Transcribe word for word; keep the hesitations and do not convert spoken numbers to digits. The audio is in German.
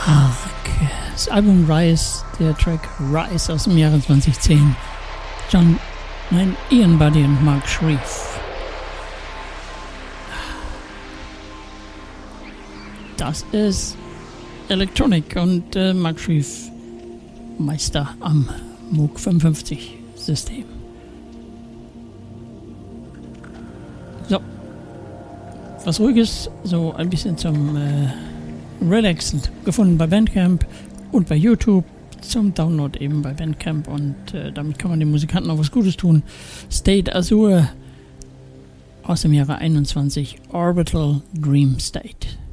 Das Album Rise, der Track Rise aus dem Jahre zwanzig zehn. John, nein, Ian Buddy und Mark Shreve. Das ist Electronic und äh, Mark Shreve, Meister am Moog fünfundfünfzig System. So, was Ruhiges, so ein bisschen zum äh, Relaxen, gefunden bei Bandcamp und bei YouTube, zum Download eben bei Bandcamp, und äh, damit kann man den Musikanten auch was Gutes tun. State Azure aus dem Jahre einundzwanzig, Orbital Dream State.